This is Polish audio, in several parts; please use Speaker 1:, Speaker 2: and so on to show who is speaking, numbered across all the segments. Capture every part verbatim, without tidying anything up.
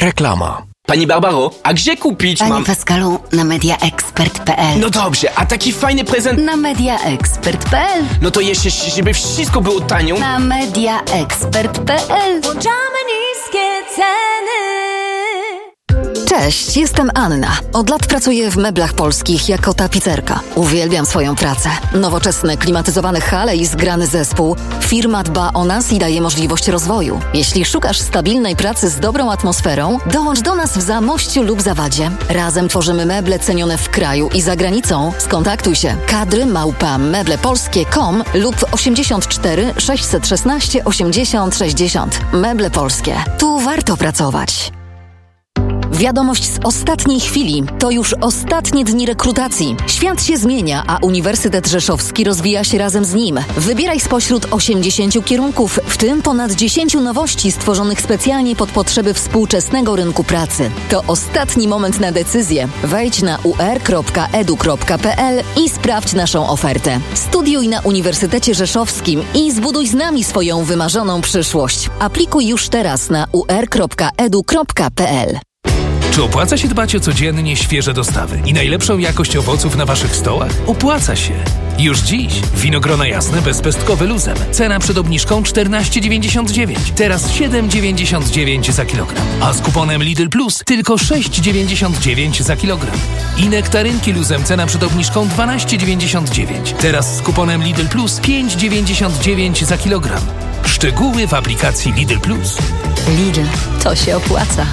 Speaker 1: Reklama.
Speaker 2: Pani Barbaro, a gdzie kupić
Speaker 3: Panie
Speaker 2: mam...
Speaker 3: Pascalu, na mediaexpert kropka p l.
Speaker 2: No dobrze, a taki fajny prezent...
Speaker 3: Na mediaexpert kropka p l.
Speaker 2: No to jeszcze, żeby wszystko było tanio...
Speaker 3: Na mediaexpert kropka p l.
Speaker 4: Włączamy niskie ceny.
Speaker 5: Cześć, jestem Anna. Od lat pracuję w Meblach Polskich jako tapicerka. Uwielbiam swoją pracę. Nowoczesne, klimatyzowane hale i zgrany zespół. Firma dba o nas i daje możliwość rozwoju. Jeśli szukasz stabilnej pracy z dobrą atmosferą, dołącz do nas w Zamościu lub Zawadzie. Razem tworzymy meble cenione w kraju i za granicą. Skontaktuj się. Kadry małpa meblepolskie kropka com lub osiemdziesiąt cztery sześćset szesnaście osiemdziesiąt sześćdziesiąt. Meble Polskie. Tu warto pracować. Wiadomość z ostatniej chwili. To już ostatnie dni rekrutacji. Świat się zmienia, a Uniwersytet Rzeszowski rozwija się razem z nim. Wybieraj spośród osiemdziesięciu kierunków, w tym ponad dziesięciu nowości stworzonych specjalnie pod potrzeby współczesnego rynku pracy. To ostatni moment na decyzję. Wejdź na u r kropka e d u kropka p l i sprawdź naszą ofertę. Studiuj na Uniwersytecie Rzeszowskim i zbuduj z nami swoją wymarzoną przyszłość. Aplikuj już teraz na u r kropka e d u kropka p l.
Speaker 6: Czy opłaca się dbać o codziennie świeże dostawy i najlepszą jakość owoców na waszych stołach? Opłaca się. Już dziś winogrona jasne bezpestkowe luzem. Cena przed obniżką czternaście dziewięćdziesiąt dziewięć. Teraz siedem dziewięćdziesiąt dziewięć za kilogram. A z kuponem Lidl Plus tylko sześć dziewięćdziesiąt dziewięć za kilogram. I nektarynki luzem cena przed obniżką dwanaście dziewięćdziesiąt dziewięć. Teraz z kuponem Lidl Plus pięć dziewięćdziesiąt dziewięć za kilogram. Szczegóły w aplikacji Lidl Plus.
Speaker 5: Lidl, to się opłaca.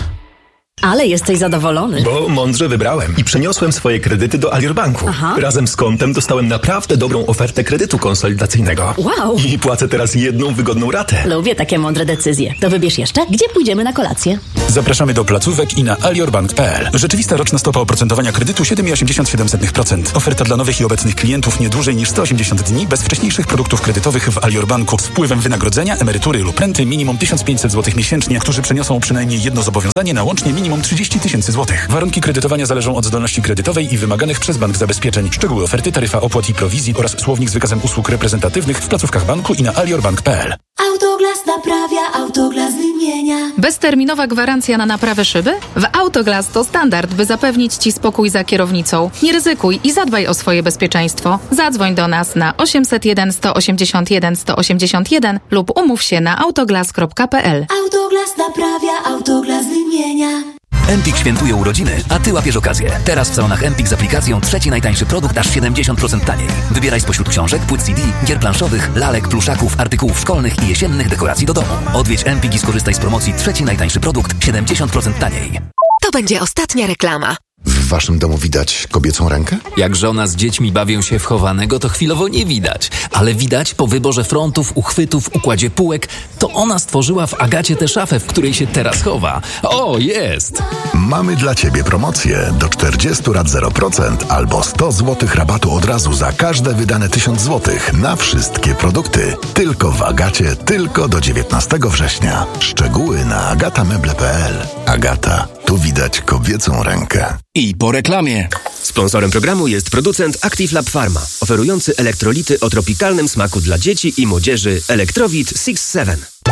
Speaker 7: Ale jesteś zadowolony.
Speaker 8: Bo mądrze wybrałem i przeniosłem swoje kredyty do Alior Banku.
Speaker 7: Aha.
Speaker 8: Razem z kontem dostałem naprawdę dobrą ofertę kredytu konsolidacyjnego.
Speaker 7: Wow.
Speaker 8: I płacę teraz jedną wygodną ratę.
Speaker 7: Lubię takie mądre decyzje. To wybierz jeszcze, gdzie pójdziemy na kolację.
Speaker 9: Zapraszamy do placówek i na aliorbank kropka p l. Rzeczywista roczna stopa oprocentowania kredytu siedem przecinek osiemdziesiąt siedem procent. Oferta dla nowych i obecnych klientów nie dłużej niż sto osiemdziesiąt dni bez wcześniejszych produktów kredytowych w Alior Banku z wpływem wynagrodzenia, emerytury lub renty minimum tysiąc pięćset złotych miesięcznie, którzy przeniosą przynajmniej jedno zobowiązanie na łącznie minimum trzydzieści tysięcy złotych. Warunki kredytowania zależą od zdolności kredytowej i wymaganych przez bank zabezpieczeń. Szczegóły oferty, taryfa opłat i prowizji oraz słownik z wykazem usług reprezentatywnych w placówkach banku i na aliorbank kropka p l.
Speaker 4: Autoglas naprawia, Autoglas wymienia.
Speaker 10: Bezterminowa gwarancja na naprawę szyby? W Autoglas to standard, by zapewnić Ci spokój za kierownicą. Nie ryzykuj i zadbaj o swoje bezpieczeństwo. Zadzwoń do nas na osiemset jeden sto osiemdziesiąt jeden sto osiemdziesiąt jeden lub umów się na autoglas kropka p l.
Speaker 4: Autoglas naprawia, Autoglas wymienia.
Speaker 11: Empik świętuje urodziny, a Ty łapiesz okazję. Teraz w salonach Empik z aplikacją trzeci najtańszy produkt aż siedemdziesiąt procent taniej. Wybieraj spośród książek, płyt C D, gier planszowych, lalek, pluszaków, artykułów szkolnych i jesiennych dekoracji do domu. Odwiedź Empik i skorzystaj z promocji trzeci najtańszy produkt siedemdziesiąt procent taniej.
Speaker 12: To będzie ostatnia reklama.
Speaker 13: W waszym domu widać kobiecą rękę?
Speaker 14: Jak żona z dziećmi bawią się w chowanego, to chwilowo nie widać. Ale widać po wyborze frontów, uchwytów, układzie półek, to ona stworzyła w Agacie tę szafę, w której się teraz chowa. O, jest!
Speaker 13: Mamy dla ciebie promocję. Do czterdziestu rat zero procent albo sto złotych rabatu od razu za każde wydane tysiąc złotych na wszystkie produkty. Tylko w Agacie, tylko do dziewiętnastego września. Szczegóły na agatameble kropka p l. Agata, tu widać kobiecą rękę.
Speaker 1: I po reklamie.
Speaker 15: Sponsorem programu jest producent Active Lab Pharma, oferujący elektrolity o tropikalnym smaku dla dzieci i młodzieży Electrowit six seven.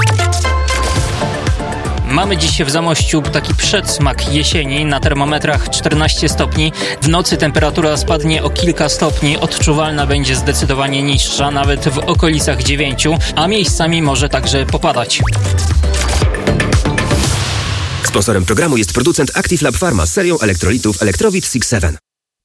Speaker 16: Mamy dziś w Zamościu taki przedsmak jesieni, na termometrach czternaście stopni. W nocy temperatura spadnie o kilka stopni, odczuwalna będzie zdecydowanie niższa, nawet w okolicach dziewięciu, a miejscami może także popadać.
Speaker 15: Sponsorem programu jest producent Active Lab Pharma z serią elektrolitów Electrowit six seven.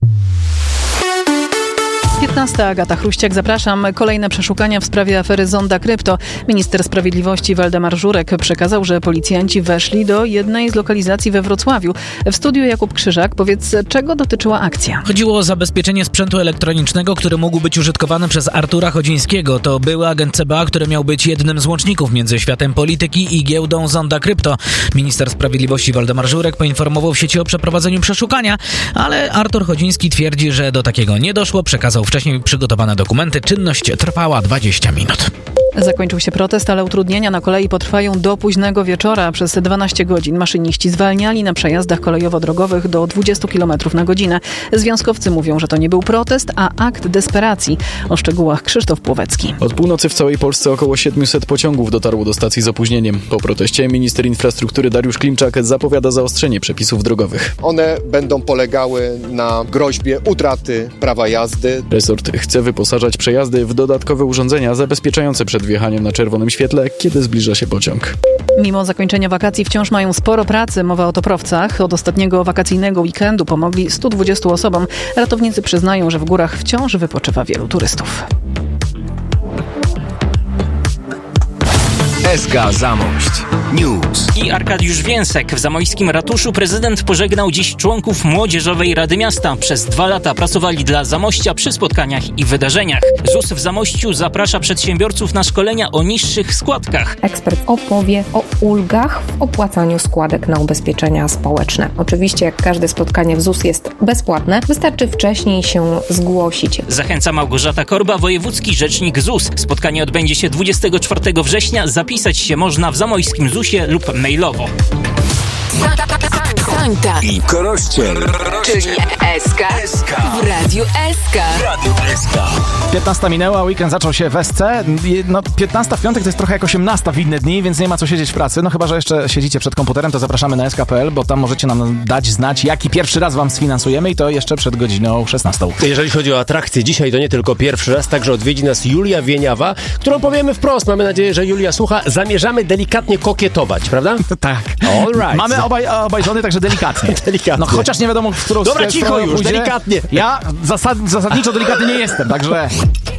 Speaker 17: piętnasta Agata Chruściak, zapraszam. Kolejne przeszukania w sprawie afery Zonda Krypto. Minister Sprawiedliwości Waldemar Żurek przekazał, że policjanci weszli do jednej z lokalizacji we Wrocławiu. W studiu Jakub Krzyżak. Powiedz, czego dotyczyła akcja?
Speaker 18: Chodziło o zabezpieczenie sprzętu elektronicznego, który mógł być użytkowany przez Artura Chodzińskiego. To były agent C B A, który miał być jednym z łączników między światem polityki i giełdą Zonda Krypto. Minister Sprawiedliwości Waldemar Żurek poinformował w sieci o przeprowadzeniu przeszukania, ale Artur Chodziński twierdzi, że do takiego nie doszło. Przekazał wcześniej przygotowane dokumenty. Czynność trwała dwadzieścia minut.
Speaker 17: Zakończył się protest, ale utrudnienia na kolei potrwają do późnego wieczora. Przez dwanaście godzin maszyniści zwalniali na przejazdach kolejowo-drogowych do dwadzieścia kilometrów na godzinę. Związkowcy mówią, że to nie był protest, a akt desperacji. O szczegółach Krzysztof Płowecki.
Speaker 1: Od północy w całej Polsce około siedemset pociągów dotarło do stacji z opóźnieniem. Po proteście minister infrastruktury Dariusz Klimczak zapowiada zaostrzenie przepisów drogowych.
Speaker 19: One będą polegały na groźbie utraty prawa jazdy.
Speaker 1: Resort chce wyposażać przejazdy w dodatkowe urządzenia zabezpieczające przed wjechaniem na czerwonym świetle, kiedy zbliża się pociąg.
Speaker 17: Mimo zakończenia wakacji wciąż mają sporo pracy. Mowa o toprowcach. Od ostatniego wakacyjnego weekendu pomogli stu dwudziestu osobom. Ratownicy przyznają, że w górach wciąż wypoczywa wielu turystów.
Speaker 2: S K Zamość News.
Speaker 16: I Arkadiusz Więsek. W zamojskim ratuszu prezydent pożegnał dziś członków Młodzieżowej Rady Miasta. Przez dwa lata pracowali dla Zamościa przy spotkaniach i wydarzeniach. Z U S w Zamościu zaprasza przedsiębiorców na szkolenia o niższych składkach.
Speaker 20: Ekspert opowie o ulgach w opłacaniu składek na ubezpieczenia społeczne. Oczywiście, jak każde spotkanie w Z U S jest bezpłatne, wystarczy wcześniej się zgłosić.
Speaker 16: Zachęca Małgorzata Korba, wojewódzki rzecznik Z U S. Spotkanie odbędzie się dwudziestego czwartego września. Zapisać się można w zamojskim Z U S ie lub mailowo.
Speaker 12: Sańta
Speaker 2: i Korościel,
Speaker 12: czyli S K w Radiu S K.
Speaker 21: piętnasta minęła, weekend zaczął się w S C. No, piętnasta w piątek to jest trochę jak osiemnasta w inne dni, więc nie ma co siedzieć w pracy. No chyba, że jeszcze siedzicie przed komputerem, to zapraszamy na S K kropka P L, bo tam możecie nam dać znać, jaki pierwszy raz wam sfinansujemy i to jeszcze przed godziną szesnastą.
Speaker 22: Jeżeli chodzi o atrakcje, dzisiaj to nie tylko pierwszy raz, także odwiedzi nas Julia Wieniawa, którą powiemy wprost. Mamy nadzieję, że Julia słucha. Zamierzamy delikatnie kokietować, prawda?
Speaker 21: Tak.
Speaker 22: All right.
Speaker 21: Mamy obaj, obaj żony, także delikatnie.
Speaker 22: delikatnie.
Speaker 21: No chociaż nie wiadomo, w którą
Speaker 22: Dobra, cicho już,
Speaker 21: pójdzie.
Speaker 22: delikatnie.
Speaker 21: Ja zasad, zasadniczo delikatny nie jestem, także...